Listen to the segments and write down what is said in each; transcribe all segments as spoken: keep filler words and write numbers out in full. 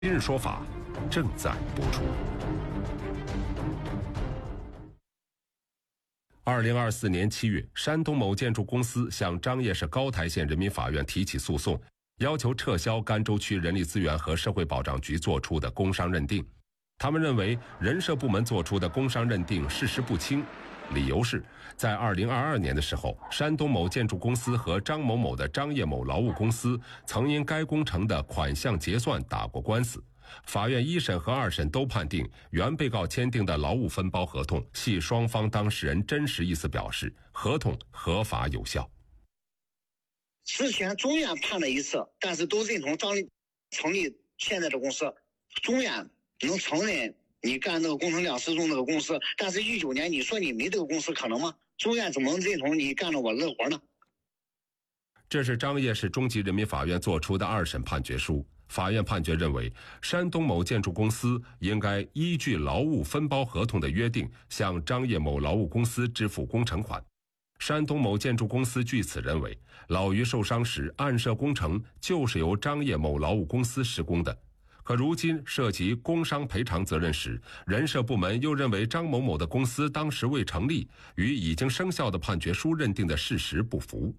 今日说法正在播出。二零二四年七月，山东某建筑公司向张掖市高台县人民法院提起诉讼，要求撤销甘州区人力资源和社会保障局作出的工伤认定。他们认为人社部门作出的工伤认定事实不清，理由是在二零二二年的时候，山东某建筑公司和张某某的张掖某劳务公司曾因该工程的款项结算打过官司。法院一审和二审都判定原被告签订的劳务分包合同系双方当事人真实意思表示，合同合法有效。 之前中院判了一次，但是都认同张力成立现在的公司，中院能承认你干那个工程量失踪那个公司，但是一九年你说你没这个公司可能吗？中院怎么能认同你干了我这活呢？ 这是张掖市中级人民法院作出的二审判决书。法院判决认为，山东某建筑公司应该依据劳务分包合同的约定，向张掖某劳务公司支付工程款。山东某建筑公司据此认为，老于受伤时案涉工程就是由张掖某劳务公司施工的。可如今涉及工伤赔偿责任时，人社部门又认为张某某的公司当时未成立，与已经生效的判决书认定的事实不符。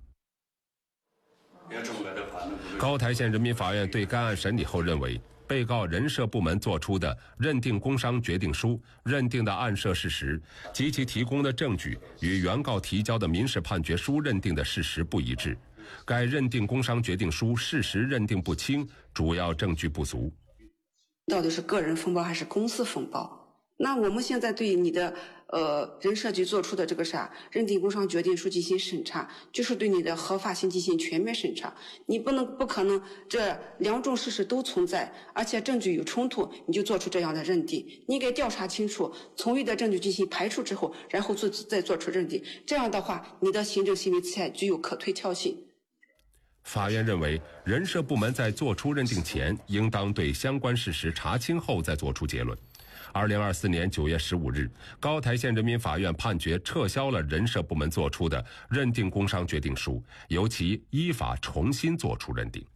高台县人民法院对该案审理后认为，被告人社部门作出的认定工伤决定书认定的案涉事实及其提供的证据与原告提交的民事判决书认定的事实不一致，该认定工伤决定书事实认定不清，主要证据不足。 到底是个人分包还是公司分包？那我们现在对你的呃人社局做出的这个啥认定工伤决定书进行审查，就是对你的合法性进行全面审查。你不能不可能这两种事实都存在，而且证据有冲突，你就做出这样的认定。你给调查清楚，从余的证据进行排除之后，然后做再做出认定。这样的话，你的行政行为才具有可推敲性。 法院认为，人社部门在作出认定前，应当对相关事实查清后再作出结论。二零二四年九月十五日，高台县人民法院判决撤销了人社部门作出的认定工伤决定书，由其依法重新作出认定。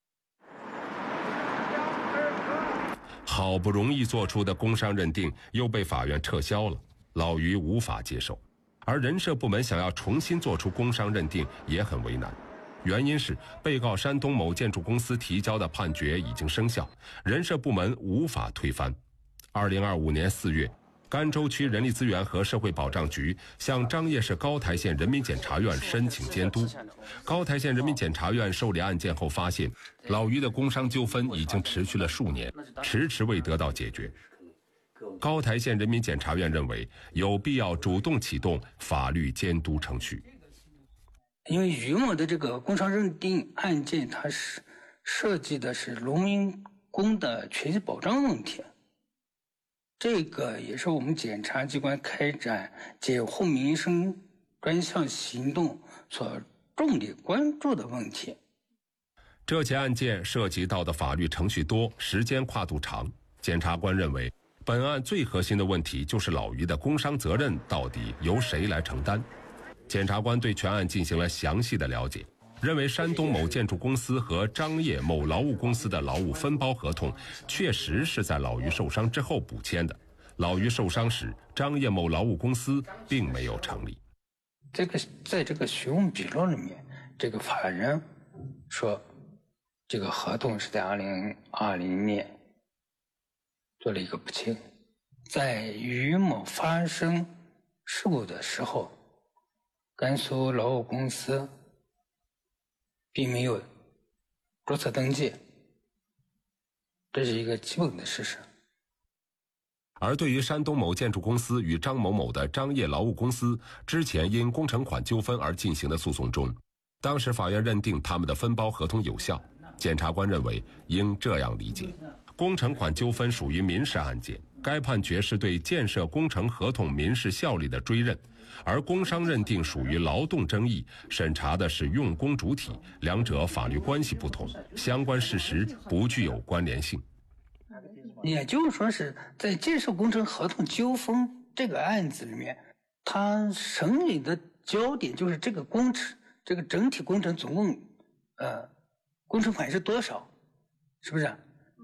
好不容易做出的工伤认定又被法院撤销了，老于无法接受。而人社部门想要重新作出工伤认定也很为难，原因是被告山东某建筑公司提交的判决已经生效，人社部门无法推翻。二零二五年四月，甘州区人力资源和社会保障局向张掖市高台县人民检察院申请监督。高台县人民检察院受理案件后发现，老于的工伤纠纷已经持续了数年，迟迟未得到解决。高台县人民检察院认为，有必要主动启动法律监督程序。 因为于某的这个工伤认定案件，它是涉及的是农民工的权益保障问题。这个也是我们检察机关开展检护民生专项行动所重点关注的问题。 这起案件涉及到的法律程序多，时间跨度长。检察官认为，本案最核心的问题就是老于的工伤责任到底由谁来承担。检察官对全案进行了详细的了解，认为山东某建筑公司和张掖某劳务公司的劳务分包合同确实是在老于受伤之后补签的。老于受伤时，张掖某劳务公司并没有成立。 这个在这个询问笔录里面，这个法人说，这个合同是在二零二零年做了一个补签，在于某发生事故的时候，甘肃劳务公司并没有注册登记，这是一个基本的事实。 而对于山东某建筑公司与张某某的张掖劳务公司之前因工程款纠纷而进行的诉讼中，当时法院认定他们的分包合同有效。检察官认为应这样理解，工程款纠纷属于民事案件，该判决是对建设工程合同民事效力的追认，而工伤认定属于劳动争议，审查的是用工主体，两者法律关系不同，相关事实不具有关联性。 也就是说是在建设工程合同纠纷这个案子里面，它审理的焦点就是这个工程，这个整体工程总共呃工程款是多少，是不是？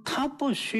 他不需